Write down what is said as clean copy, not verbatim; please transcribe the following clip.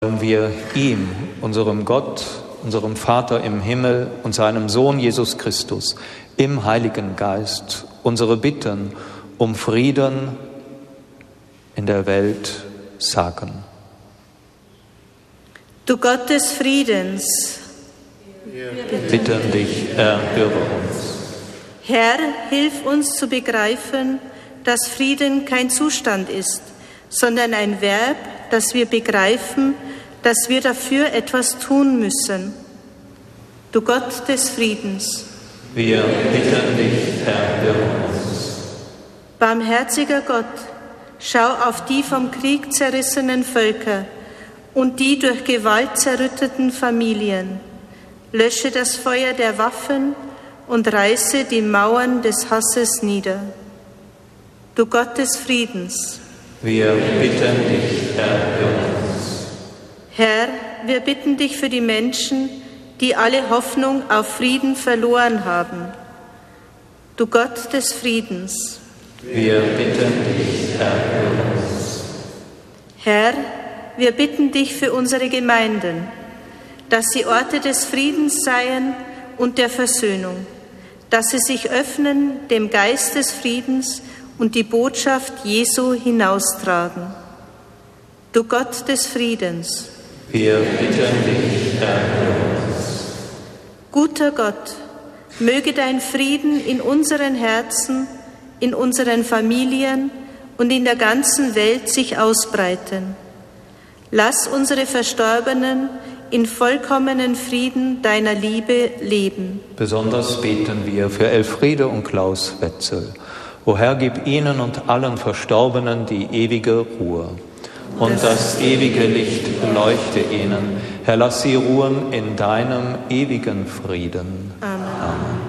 Wir ihm, unserem Gott, unserem Vater im Himmel und seinem Sohn Jesus Christus im Heiligen Geist unsere Bitten um Frieden in der Welt sagen. Du Gott des Friedens, wir bitten dich, erhöre uns. Herr, hilf uns zu begreifen, dass Frieden kein Zustand ist, sondern ein Verb, das wir begreifen, dass wir dafür etwas tun müssen. Du Gott des Friedens, wir bitten dich, erhöre uns. Barmherziger Gott, schau auf die vom Krieg zerrissenen Völker und die durch Gewalt zerrütteten Familien. Lösche das Feuer der Waffen und reiße die Mauern des Hasses nieder. Du Gott des Friedens, wir bitten dich, erhöre uns. Herr, wir bitten dich für die Menschen, die alle Hoffnung auf Frieden verloren haben. Du Gott des Friedens, wir bitten dich, erhöre uns. Herr, wir bitten dich für unsere Gemeinden, dass sie Orte des Friedens seien und der Versöhnung, dass sie sich öffnen dem Geist des Friedens und die Botschaft Jesu hinaustragen. Du Gott des Friedens, wir bitten dich, erhöre uns. Guter Gott, möge dein Frieden in unseren Herzen, in unseren Familien und in der ganzen Welt sich ausbreiten. Lass unsere Verstorbenen in vollkommenen Frieden deiner Liebe leben. Besonders beten wir für Elfriede und Klaus Wetzel. O Herr, gib ihnen und allen Verstorbenen die ewige Ruhe. Und das ewige Licht leuchte ihnen. Herr, lass sie ruhen in deinem ewigen Frieden. Amen. Amen.